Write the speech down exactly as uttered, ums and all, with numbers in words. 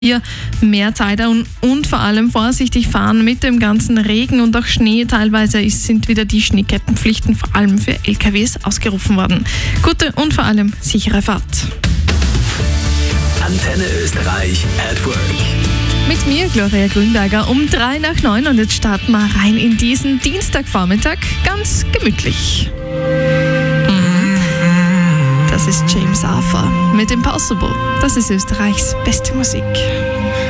Hier mehr Zeit und, und vor allem vorsichtig fahren mit dem ganzen Regen und auch Schnee. Teilweise ist, sind wieder die Schneekettenpflichten vor allem für L K Ws ausgerufen worden. Gute und vor allem sichere Fahrt. Antenne Österreich at Work. Mit mir, Gloria Grünberger, um drei nach neun und jetzt starten wir rein in diesen Dienstagvormittag ganz gemütlich. Das ist James Arthur mit Impossible. Das ist Österreichs beste Musik.